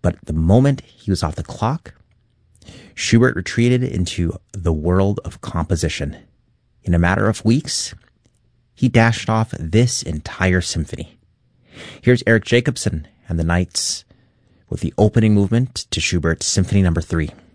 But the moment he was off the clock, Schubert retreated into the world of composition. In a matter of weeks, he dashed off this entire symphony. Here's Eric Jacobson and the Knights with the opening movement to Schubert's Symphony No. 3.